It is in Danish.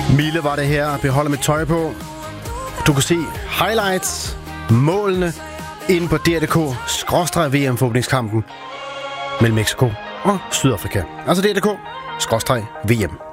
Mille var det her, beholder mit tøj på. Du kan se highlights, målene, inde på DR.dk/VM-forhåbningskampen mellem Mexico og Sydafrika. Altså DR.dk/VM.